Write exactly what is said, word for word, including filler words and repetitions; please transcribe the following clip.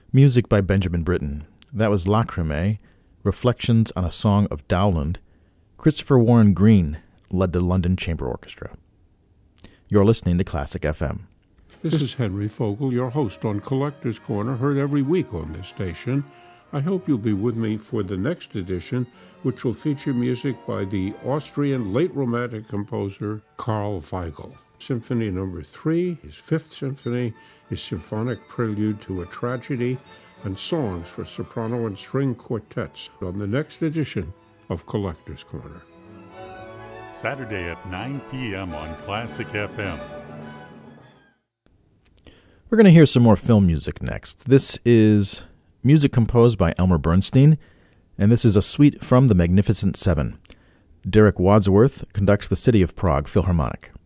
Music by Benjamin Britten. That was Lacrimae, Reflections on a Song of Dowland. Christopher Warren Green led the London Chamber Orchestra. You're listening to Classic F M. This is Henry Fogel, your host on Collector's Corner, heard every week on this station. I hope you'll be with me for the next edition, which will feature music by the Austrian late Romantic composer Karl Weigel. Symphony number three, his fifth symphony, his symphonic prelude to a tragedy, and songs for soprano and string quartets on the next edition of Collector's Corner. Saturday at nine p.m. on Classic F M. We're going to hear some more film music next. This is music composed by Elmer Bernstein, and this is a suite from The Magnificent Seven. Derek Wadsworth conducts the City of Prague Philharmonic.